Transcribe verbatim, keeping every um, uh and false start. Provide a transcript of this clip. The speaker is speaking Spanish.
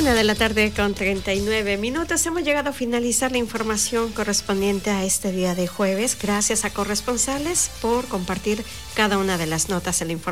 Una de la tarde con treinta y nueve minutos. Hemos llegado a finalizar la información correspondiente a este día de jueves. Gracias a corresponsales por compartir cada una de las notas en la información.